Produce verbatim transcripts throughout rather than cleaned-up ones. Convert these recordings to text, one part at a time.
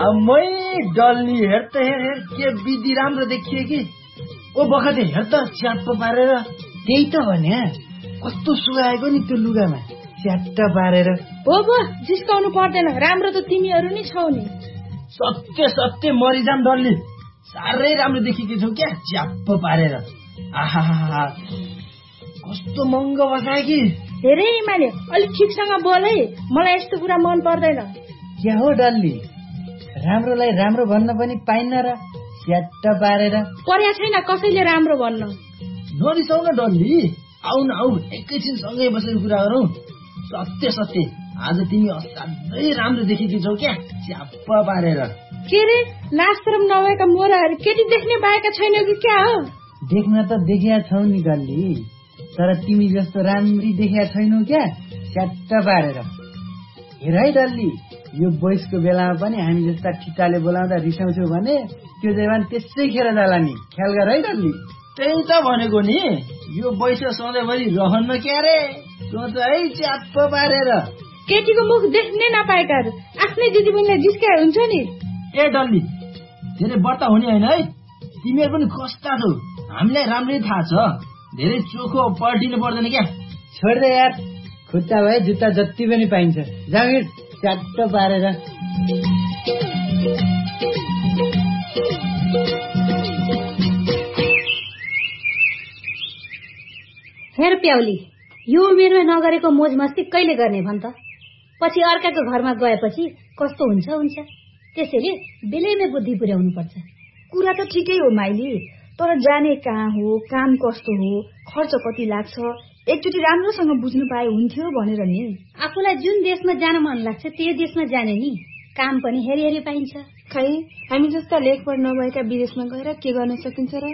मै डल्ली हेर त हेर हेर के विधि राम्रो देखिए कि ओ बखते हेर त च्याप्प पारेर। त्यही त भने कस्तो सुहाएको नि त्यो लुगामा च्याट्ट पारेर। हो बो जिस्काउनु पर्दैन, राम्रो त तिमीहरू नै छौ नि। सत्य सत्य मरिजाम डल्ली, साह्रै राम्रो देखिएको छौ क्या च्याप्प पारेर। आहा कस्तो महँगो बसाए कि। धेरै माने अलिक ठिकसँग बोल है, मलाई यस्तो कुरा मन पर्दैन। क्या हो डल्ली, राम्रोलाई राम्रो भन्न पनि पाइन्न र च्याट्ट पारेर। पर्या छैन कसैले राम्रो भन्न। नरिसाउ न डल्ली, आउ न आउ एकैछिन सँगै बसेर कुरा गरौँ। सत्य सत्य आज तिमी असाध्यै राम्रो देखेकी छौ क्या च्याप्प पारेर। के रे नास्त्रम नभएका मोराहरू केटी देख्ने पाएका छैन कि क्या हो? देख्न त देखिया छौ नि डल्ली, तर तिमी जस्तो राम्री देखिया छैनौ क्या च्याट्ट पारेर। हेर है डल्ली, यो बैसको बेलामा पनि हामी जस्ता ठिटाले बोलाउँदा रिसाउँछौ भने त्यो जवान त्यसै खेर जाला नि, ख्याल गर है डल्ली। त्यही त भनेको नि, यो बैस सधैँभरि रहन्न क्या रे, सोच है च्याप्प पारेर। केटीको मुख देख्नै नपाएकाहरू आफ्नै दिदीबहिनीलाई जिस्काए हुन्छ नि। ए डल्ली, धेरै बट्टा हुने होइन है, तिमीहरू पनि कस्ता छौ हामीलाई राम्रै थाहा छ। धेरै चोखो पल्टिनु पर्दैन क्या। छोड्दे यार, खुट्टा भए जुत्ता जति पनि पाइन्छ, जागिर च्याट्ट पारेर। हेर प्याउली, यो उमेरमा नगरेको मोज मस्ती कहिले गर्ने भन् त? पछि अर्काको घरमा गएपछि कस्तो हुन्छ हुन्छ। त्यसैले बेलैमै बुद्धि पुर्याउनु पर्छ। कुरा त ठिकै हो माइली, तर जाने कहाँ हो, काम कस्तो हो, खर्च कति लाग्छ एकचोटि राम्रोसँग बुझ्नु पाए हुन्थ्यो भनेर नि। आफूलाई जुन देशमा जान मन लाग्छ त्यो देशमा जाने नि, काम पनि हेरी हेरी पाइन्छ। खै हामी जस्ता लेखपढ नभएका विदेशमा गएर के गर्न सकिन्छ र?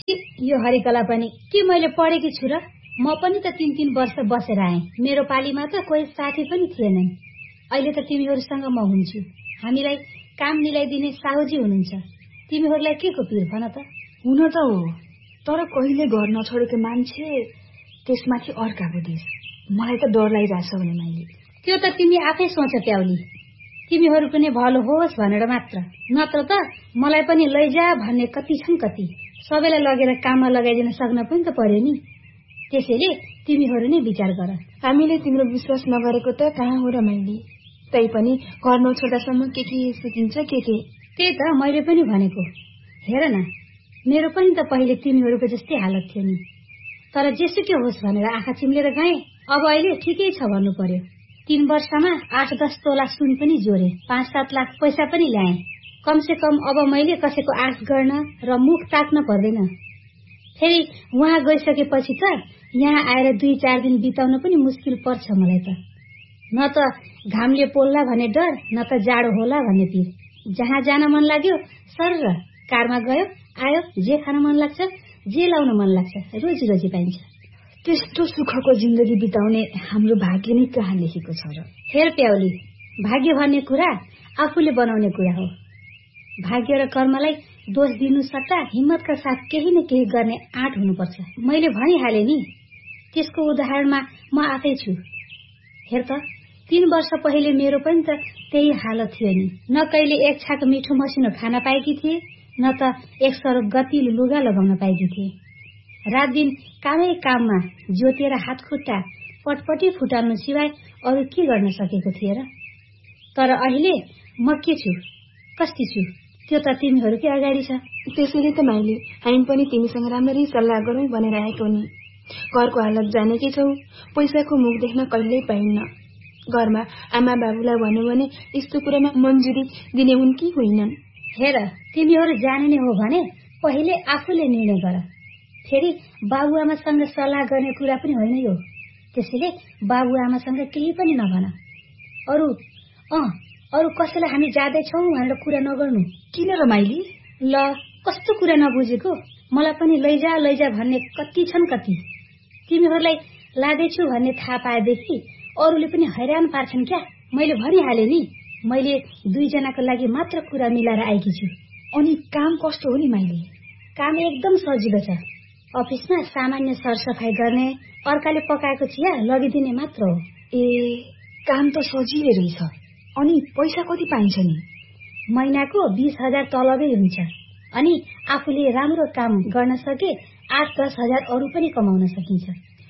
यो हरिकला पनि के मैले पढेकी छु र? म पनि त तीन तीन वर्ष बसेर आएँ। मेरो पालीमा त कोही साथी पनि थिएनन्। अहिले त तिमीहरूसँग म हुन्छु। हामीलाई काम मिलाइदिने साहुजी हुनुहुन्छ। तिमीहरूलाई के को पिर भन त? हुन त हो, तर कहिले घर नछोडेको मान्छे, त्यसमाथि अर्काको देश, मलाई त डर लागिरहेछ भने माइली। त्यो त तिमी आफै सोच प्याउली, तिमीहरू पनि भलो होस् भनेर मात्र, नत्र त मलाई पनि लैजा भन्ने कति छन् कति। सबैलाई लगेर काममा लगाइदिन सक्न पनि त पर्यो नि। त्यसैले तिमीहरू नै विचार गर। हामीले तिम्रो विश्वास नगरेको त कहाँ हो र माइली? तै पनि घर नछोड्दासम्म के के सिकिन्छ के के। त्यही त मैले पनि भनेको। हेर न, मेरो पनि त पहिले तिमीहरूको जस्तै हालत थियो नि, तर जेसुकै होस् भनेर आँखा चिम्लेर गएँ। अब अहिले ठिकै छ भन्नु पर्यो। तीन वर्षमा आठ दस तोला सुन पनि जोडे, पाँच सात लाख पैसा पनि ल्याएँ। कमसे कम अब मैले कसैको आश गर्न र मुख ताक्न पर्दैन। फेरि उहाँ गइसकेपछि त यहाँ आएर दुई चार दिन बिताउन पनि मुस्किल पर्छ मलाई त। न त घामले पोल्ला भन्ने डर, न त जाडो होला भन्ने पिर। जहाँ जान मन लाग्यो सर कारमा गयो आयो, जे खान मन लाग्छ, जे लाउन मन लाग्छ, रोजी रोजी पाइन्छ। त्यस्तो सुखको जिन्दगी बिताउने हाम्रो भाग्य नै कहाँ लेखेको छ र? हेर प्याउली, भाग्य भन्ने कुरा आफूले बनाउने कुरा हो। भाग्य र कर्मलाई दोष दिनु सट्टा हिम्मतका साथ केही न केही गर्ने आँट हुनुपर्छ। मैले भनिहालेँ नि, त्यसको उदाहरणमा म आफै छु। हेर त, तीन वर्ष पहिले मेरो पनि त त्यही हालत थियो नि। न कहिले एक छाक मिठो मसिनो खान पाएकी थिए, न त एक सरोप गतिलो लुगा लगाउन पाएकी थिए। रात दिन कामै काममा जोतिएर हात खुट्टा पटपटी फुटाल्नु सिवाय अरू के गर्न सकेको थिए र? तर अहिले म के छु, कस्ती छु, त्यो त तिमीहरूकै अगाडि छ। त्यसैले त माइली हामी पनि तिमीसँग राम्ररी सल्लाह गरौँ भनेर आएको नि। घरको हालत जानेकै छौ, पैसाको मुख देख्न कहिल्यै पाइन्न। घरमा आमा बाबुलाई भन्यो भने यस्तो कुरामा मन्जुरी दिने हुन् कि होइनन्? हेर, तिमीहरू जाने नै हो भने पहिले आफूले निर्णय गर। फेरि बाबुआमासँग सल्लाह गर्ने कुरा पनि होइन यो। त्यसैले बाबुआमासँग केही पनि नभन। अरू अँ अरू कसैलाई हामी जाँदैछौँ भनेर कुरा नगर्नु। किन र माइली? ल, कस्तो कुरा नबुझेको? मलाई पनि लैजा लैजा भन्ने कति छन् कति। तिमीहरूलाई लाँदैछु भन्ने थाहा पाएदेखि अरूले पनि हैरान पार्छन् क्या। मैले भनिहालेँ नि, मैले दुईजनाको लागि मात्र कुरा मिलाएर आएकी छु। अनि काम कस्तो हो नि माइली? काम एकदम सजिलो छ। अफिसमा सामान्य सरसफाई गर्ने, अर्काले पकाएको चिया लगिदिने मात्र हो। ए, काम त सजिलै रहेछ। अनि पैसा कति पाइन्छ नि? महिनाको बीस हजार तलबै हुन्छ। अनि आफूले राम्रो काम गर्न सके आठ दस हजार अरू पनि कमाउन सकिन्छ।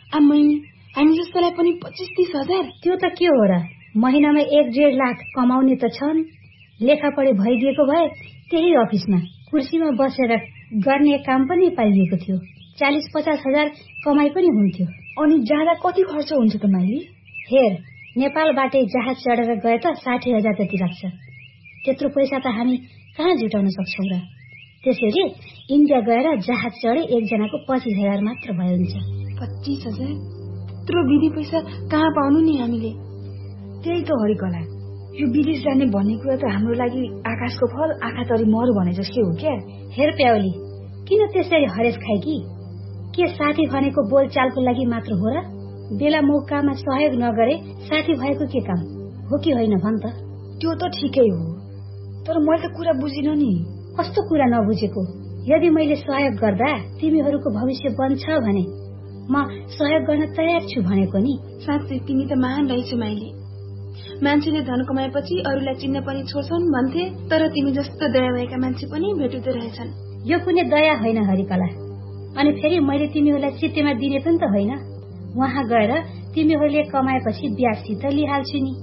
हामी जस्तोलाई पनि पच्चिस तीस हजार? त्यो त के हो र, महिनामा एक डेढ लाख कमाउने त छन्। लेखा पढे भइदिएको भए त्यही अफिसमा कुर्सीमा बसेर गर्ने काम पनि पाइएको थियो। चालिस पचास हजार कमाई पनि हुन्थ्यो। अनि जाँदा कति खर्च हुन्छ त माइली? हेर, नेपालबाटै जहाज चढेर गए त साठी हजार जति लाग्छ। त्यत्रो पैसा त हामी कहाँ जुटाउन सक्छौँ र? त्यसैले इन्डिया गएर जहाज चढे एकजनाको पच्चिस हजार मात्र भयो हुन्छ। पच्चिस हजार? त्यत्रो विधि पैसा कहाँ पाउनु नि हामीले? त्यही त हरिकला, यो विदेश जाने भन्ने कुरा त हाम्रो लागि आकाशको फल आँखा तरी मर भने जस्तै हो क्या। हेर प्याउली, किन त्यसरी हरेस खाए कि? के साथी भनेको बोलचालको लागि मात्र हो र? बेला मौकामा सहयोग नगरे साथी भएको के काम हो कि होइन भन् त? त्यो त ठिकै हो, तर मैले त कुरा बुझिन नि। कस्तो कुरा नबुझेको? यदि मैले सहयोग गर्दा तिमीहरूको भविष्य बन्छ भने म सहयोग गर्न तयार छु भनेको नि। साँच्चै तिमी त महान रहेछौ माइली। मान्छेले धन कमाएपछि अरूलाई चिन्न पनि छोड्छन् भन्थे, तर तिमी जस्तो दया भएका मान्छे पनि भेटुँदो रहेछन्। यो कुनै दया होइन हरिकला। अनि फेरि मैले तिमीहरूलाई चित्तेमा दिने पनि त होइन। वहाँ गएर तिमीहरूले कमाएपछि ब्याजसित लिइहाल्छु नि।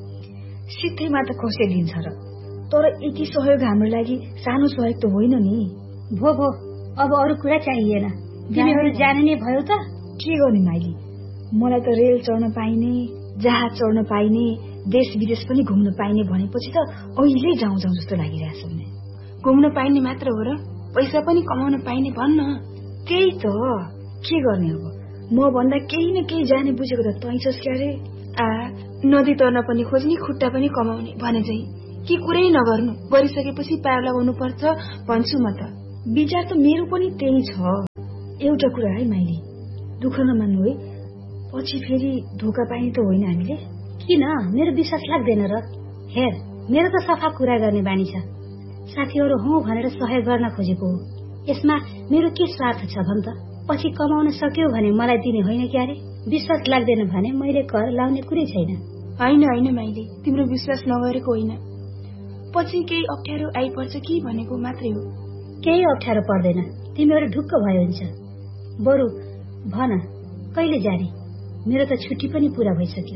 सित्तैमा त कसै दिन्छ र? तर यति सहयोग हाम्रो लागि सानो सहयोग त होइन नि। भो भो, अब अरू कुरा चाहिएन। तिमीहरू जाने नै भयो त? के गर्ने माइली, मलाई त रेल चढ्न पाइने, जहाज चढ्न पाइने, देश विदेश पनि घुम्न पाइने भनेपछि त अहिले जाउँ जाउँ जस्तो लागिरहेछ। घुम्न पाइने मात्र हो र? पैसा पनि कमाउन पाइने भन्न। त्यही त, के गर्ने अब? म भन्दा केही न केही जाने बुझेको त तै छस् क्यारे। आ नदी तर्न पनि खोज्ने, खुट्टा पनि कमाउने भने चाहिँ के कुरै नगर्नु, गरिसकेपछि पार लगाउनु पर्छ भन्छु म त। विचार त मेरो पनि त्यही छ। एउटा कुरा है माइली, दुःख नमान्नु है, पछि फेरि धोका पाइने त होइन हामीले। किन? मेरो विश्वास लाग्दैन र? हेर, मेरो त सफा कुरा गर्ने बानी छ। साथीहरू हौ भनेर सहयोग गर्न खोजेको हो। यसमा मेरो के स्वार्थ छ भन् त? पछि कमाउन सक्यो भने मलाई दिने होइन क्यारे? विश्वास लाग्दैन भने मैले कर लाउने कुरै छैन। होइन होइन माइली, तिम्रो विश्वास नगरेको होइन, पछि केही अप्ठ्यारो आइपर्छ कि भनेको मात्रै हो। केही अप्ठ्यारो पर्दैन, तिमीहरू ढुक्क भयो हुन्छ। बरु भन कहिले जाने? मेरो त छुट्टी पनि पूरा भइसक्यो।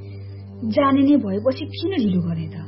जाने नै भएपछि किन ढिलो गर्ने त?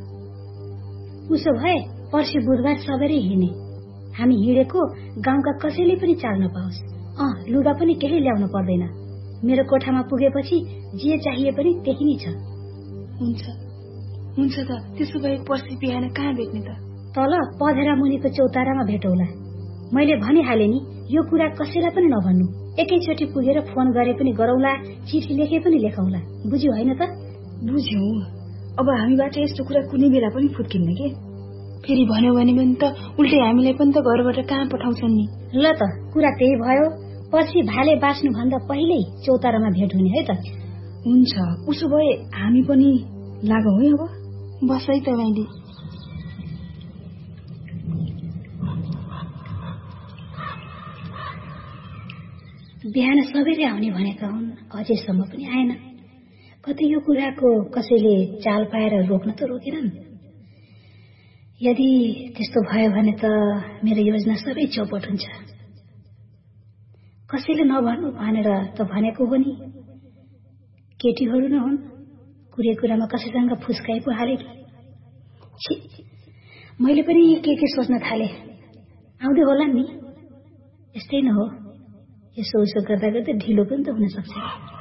उसो भए पर्सि बुधबार सबैले हिँड्ने। हामी हिँडेको गाउँका कसैले पनि चाल नपाओस्। अँ, लुगा पनि केही ल्याउन पर्दैन। मेरो कोठामा पुगेपछि जे चाहिए पनि त्यही नै छ। हुन्छ हुन्छ त, त्यसो भए पर्सि बिहान कहाँ भेट्ने त? तल पधेरा मुनिको चौतारामा भेटौला। मैले भनिहालेँ नि, यो कुरा कसैलाई पनि नभन्नु। एकैचोटि पुगेर फोन गरे पनि गरौला, चिठी लेखे पनि लेखौला। बुझ्यौ होइन त? बुझ्यौ। अब हामीबाट यस्तो कुरा कुनै बेला पनि फुत्किन्न के? फेरि भन्यो भने पनि त उल्टै हामीलाई पनि त घरबाट कहाँ पठाउँछन् नि। ल त, कुरा त्यही भयो। पछि भाले बाँच्नु भन्दा पहिल्यै चौतारामा भेट हुने है त। हुन्छ, उसो भए हामी पनि लागौँ है। अब बस है त माइली। बिहान सबैले आउने भनेका हुन्, अझैसम्म पनि आएन। कतै यो कुराको कसैले चाल पाएर रोक्न त रोकेनन्। यदि त्यस्तो भयो भने त मेरो योजना सबै चौपट हुन्छ। कसैले नभन्नु भनेर त भनेको हो नि। केटीहरू न हुन्, कुरै कुरामा कसैसँग फुस्काइ पो हाले कि। छि, मैले पनि के के सोच्न थाले। आउँदै होला नि। यस्तै न हो, यसो उसो गर्दा गर्दै ढिलो पनि त हुन सक्छ।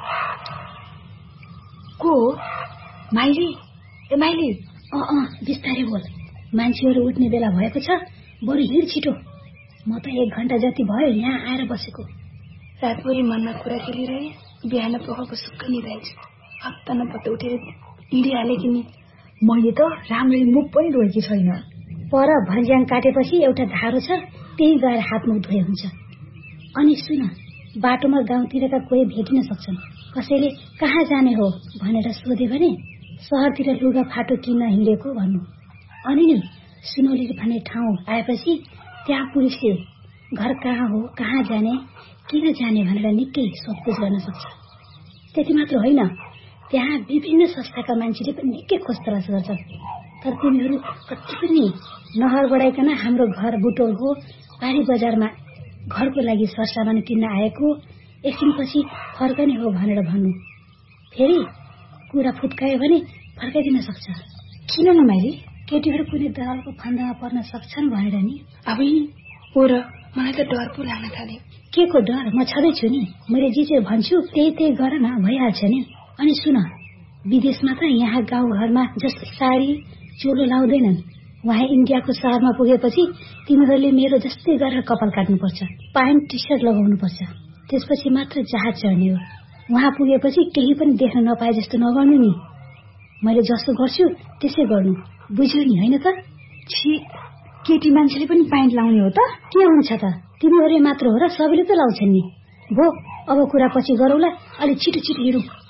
को माइली? ए माइली, अँ अँ बिस्तारै बोल। मान्छेहरू उठ्ने बेला भएको छ, बरु हिँड छिटो। म त एक घण्टा जति भयो यहाँ आएर बसेको। रातभरि मनमा कुरा खेलिरहे, बिहान पखको सुक्क निधाइछु। हप्ता नपत्ता उठेर हिँडिहाले कि नि। मैले त राम्ररी मुख पनि धोएकी छैन। पर भर्ज्याङ काटेपछि एउटा धारो छ, त्यही गएर हात मुख धोए हुन्छ। अनि सुन, बाटोमा गाउँतिरका कोही भेटिन सक्छन्। कसैले कहाँ जाने हो भनेर सोधे भने सहरतिर लुगा फाटो किन्न हिँडेको भन्नु। अनि नि सुनौली भन्ने ठाउँ आएपछि त्यहाँ पुलिसले घर कहाँ हो, कहाँ जाने, किन जाने भनेर निकै सोधपुछ गर्न सक्छ। त्यति मात्र होइन, त्यहाँ विभिन्न संस्थाका मान्छेले पनि निकै खोजतलास गर्छन्। तर तिमीहरू कति पनि नहर बढाइकन हाम्रो घर बुटोल हो, पारी बजारमा घरको लागि सरसामान किन्न आएको, एकछिनपछि फर्कने हो भनेर भन्नु, फेरि कुरा फुत्कायो भने फर्काइदिन सक्छ। किन न माइली? केटीहरू कुनै दलालको फन्दामा पर्न सक्छन् भनेर नि। अब हो र मलाई त डर पो लाग्न थाल्यो। के को डर? म छँदैछु नि। मैले जे जे भन्छु त्यही त्यही गर न, भइहाल्छ नि। अनि सुन, विदेशमा त यहाँ गाउँघरमा जस्तो साडी चोलो लाउँदैनन्। वहाँ इन्डियाको सहरमा पुगेपछि तिमीहरूले मेरो जस्तै गरेर कपाल काट्नुपर्छ, प्यान्ट टी सर्ट लगाउनुपर्छ, त्यसपछि मात्र जहाज चढ्ने हो। वहाँ पुगेपछि केही पनि देख्न नपाए जस्तो नगर्नु नि। मैले जसो गर्छु त्यसै गर्नु, बुझ्यौ नि? होइन त? छि, केटी मान्छेले पनि प्यान्ट लाउने हो त? के हुन्छ त? तिमीहरूले मात्र हो र सबैले त लाउँछन् नि। भो अब कुरा पछि गरौँला, अलि छिटो छिटो हिँडौँ।